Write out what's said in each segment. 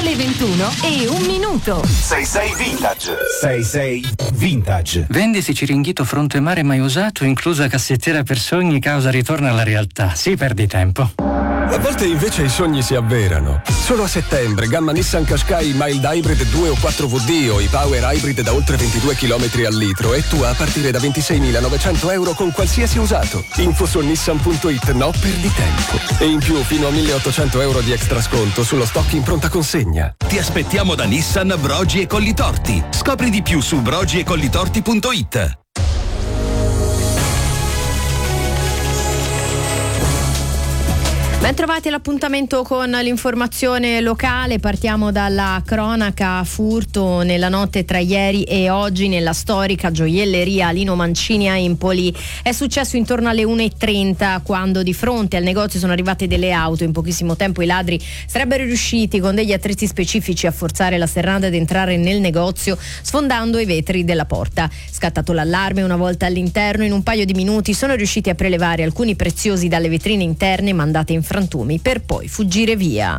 le 21:01. 66 Vintage. 66 Vintage. Vendisi Ciringhito fronte mare mai usato, inclusa cassettiera per sogni, causa ritorno alla realtà. Sì, perdi tempo. A volte invece i sogni si avverano. Solo a settembre, gamma Nissan Qashqai Mild Hybrid 2 o 4VD o i Power Hybrid da oltre 22 km al litro e tu a partire da 26.900 euro con qualsiasi usato. Info su nissan.it, no, perdi tempo. E in più fino a 1.800 euro di extra sconto sullo stock in pronta consegna. Ti aspettiamo da Nissan Brogi e Collitorti. Scopri di più su brogiecollitorti.it. Ben trovati all'appuntamento con l'informazione locale. Partiamo dalla cronaca. Furto nella notte tra ieri e oggi nella storica gioielleria Lino Mancini a Empoli. È successo intorno alle 1:30, quando di fronte al negozio sono arrivate delle auto. In pochissimo tempo i ladri sarebbero riusciti con degli attrezzi specifici a forzare la serranda ed entrare nel negozio, sfondando i vetri della porta. Scattato l'allarme, una volta all'interno, in un paio di minuti sono riusciti a prelevare alcuni preziosi dalle vetrine interne mandate in frantumi per poi fuggire via.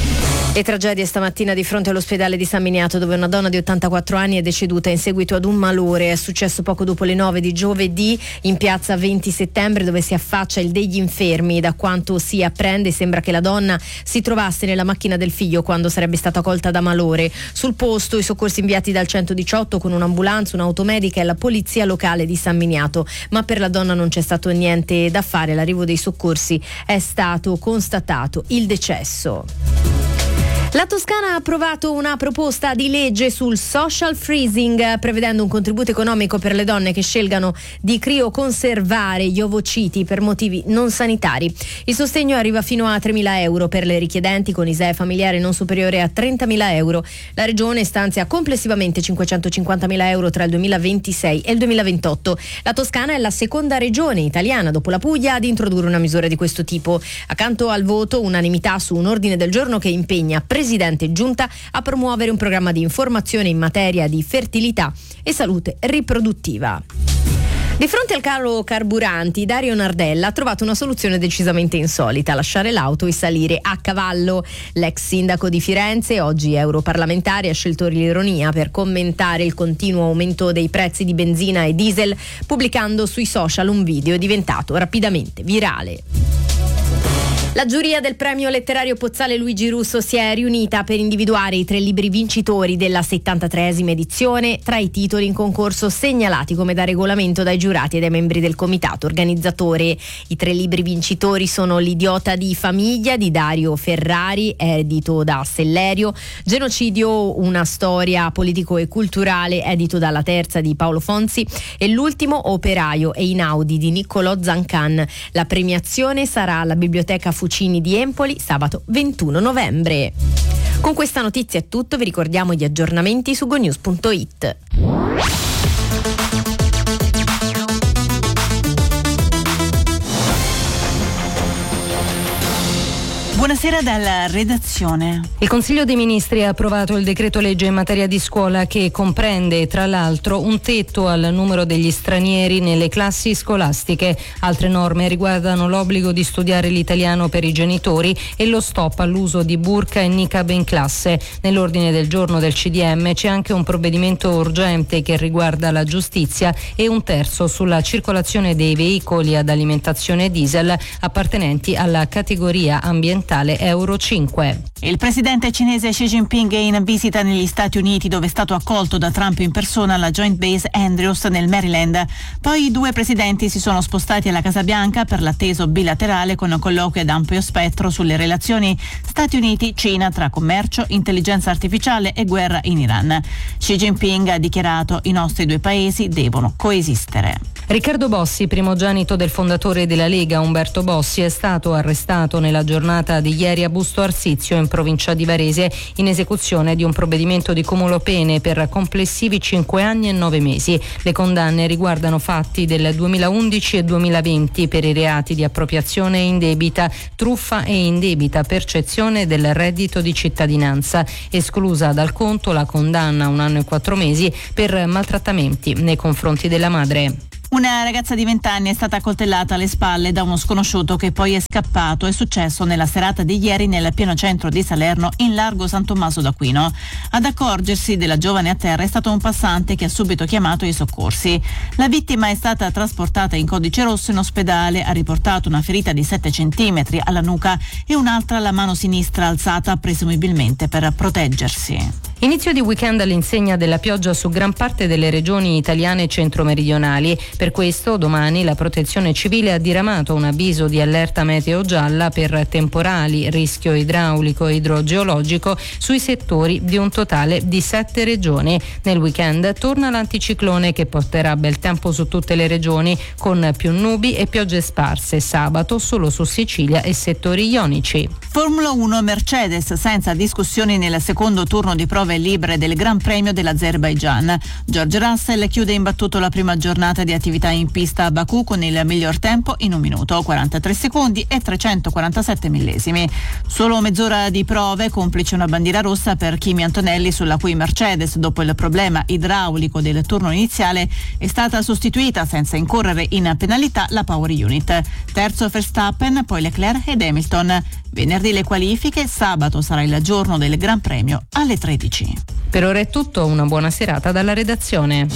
E tragedia stamattina di fronte all'ospedale di San Miniato, dove una donna di 84 anni è deceduta in seguito ad un malore. È successo poco dopo le 9 di giovedì in piazza 20 settembre, dove si affaccia il degli infermi. Da quanto si apprende sembra che la donna si trovasse nella macchina del figlio quando sarebbe stata colta da malore. Sul posto i soccorsi inviati dal 118 con un'ambulanza, un'automedica e la polizia locale di San Miniato, ma per la donna non c'è stato niente da fare. All'arrivo dei soccorsi è stato constatato il decesso. La Toscana ha approvato una proposta di legge sul social freezing, prevedendo un contributo economico per le donne che scelgano di crioconservare gli ovociti per motivi non sanitari. Il sostegno arriva fino a 3.000 euro per le richiedenti con ISEE familiare non superiore a 30.000 euro. La Regione stanzia complessivamente 550.000 euro tra il 2026 e il 2028. La Toscana è la seconda regione italiana, dopo la Puglia, ad introdurre una misura di questo tipo. Accanto al voto, unanimità su un ordine del giorno che impegna Presidente e Giunta a promuovere un programma di informazione in materia di fertilità e salute riproduttiva. Di fronte al caro carburanti, Dario Nardella ha trovato una soluzione decisamente insolita: lasciare l'auto e salire a cavallo. L'ex sindaco di Firenze, oggi europarlamentare, ha scelto l'ironia per commentare il continuo aumento dei prezzi di benzina e diesel, pubblicando sui social un video diventato rapidamente virale. La giuria del premio letterario Pozzale Luigi Russo si è riunita per individuare i 3 libri vincitori della 73esima edizione, tra i titoli in concorso segnalati come da regolamento dai giurati e dai membri del comitato organizzatore. I 3 libri vincitori sono L'idiota di famiglia di Dario Ferrari, edito da Sellerio; Genocidio, una storia politico e culturale, edito dalla Terza di Paolo Fonzi; e l'ultimo, Operaio e Inaudi di Niccolò Zancan. La premiazione sarà alla Biblioteca Fucini di Empoli sabato 21 novembre. Con questa notizia è tutto, vi ricordiamo gli aggiornamenti su gonews.it. Buonasera dalla redazione. Il Consiglio dei Ministri ha approvato il decreto legge in materia di scuola, che comprende tra l'altro un tetto al numero degli stranieri nelle classi scolastiche. Altre norme riguardano l'obbligo di studiare l'italiano per i genitori e lo stop all'uso di burqa e niqab in classe. Nell'ordine del giorno del CDM c'è anche un provvedimento urgente che riguarda la giustizia e un terzo sulla circolazione dei veicoli ad alimentazione diesel appartenenti alla categoria ambientale Euro 5. Il presidente cinese Xi Jinping è in visita negli Stati Uniti, dove è stato accolto da Trump in persona alla Joint Base Andrews nel Maryland. Poi i 2 presidenti si sono spostati alla Casa Bianca per l'atteso bilaterale con colloqui ad ampio spettro sulle relazioni Stati Uniti-Cina, tra commercio, intelligenza artificiale e guerra in Iran. Xi Jinping ha dichiarato: i nostri 2 paesi devono coesistere. Riccardo Bossi, primogenito del fondatore della Lega Umberto Bossi, è stato arrestato nella giornata di ieri a Busto Arsizio, in provincia di Varese, in esecuzione di un provvedimento di cumulo pene per complessivi 5 anni e 9 mesi. Le condanne riguardano fatti del 2011 e 2020 per i reati di appropriazione indebita, truffa e indebita percezione del reddito di cittadinanza, esclusa dal conto la condanna a 1 anno e 4 mesi per maltrattamenti nei confronti della madre. Una ragazza di 20 anni è stata accoltellata alle spalle da uno sconosciuto che poi è scappato. È successo nella serata di ieri nel pieno centro di Salerno, in largo San Tommaso d'Aquino. Ad accorgersi della giovane a terra è stato un passante che ha subito chiamato i soccorsi. La vittima è stata trasportata in codice rosso in ospedale, ha riportato una ferita di 7 centimetri alla nuca e un'altra alla mano sinistra alzata presumibilmente per proteggersi. Inizio di weekend all'insegna della pioggia su gran parte delle regioni italiane centro-meridionali. Per questo domani la Protezione Civile ha diramato un avviso di allerta meteo gialla per temporali, rischio idraulico e idrogeologico sui settori di un totale di 7 regioni. Nel weekend torna l'anticiclone che porterà bel tempo su tutte le regioni, con più nubi e piogge sparse. Sabato solo su Sicilia e settori ionici. Formula 1 Mercedes senza discussioni nel secondo turno di prove libere del Gran Premio dell'Azerbaigian. George Russell chiude imbattuto la prima giornata di attività in pista a Baku con il miglior tempo in 1 minuto, 43 secondi e 347 millesimi. Solo mezz'ora di prove, complice una bandiera rossa per Kimi Antonelli, sulla cui Mercedes, dopo il problema idraulico del turno iniziale, è stata sostituita senza incorrere in penalità la Power Unit. Terzo Verstappen, poi Leclerc ed Hamilton. Venerdì le qualifiche, sabato sarà il giorno del Gran Premio alle 13. Per ora è tutto, una buona serata dalla redazione.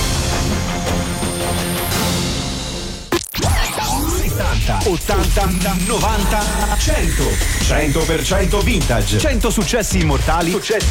80, 90, 100. 100% vintage. 100 successi immortali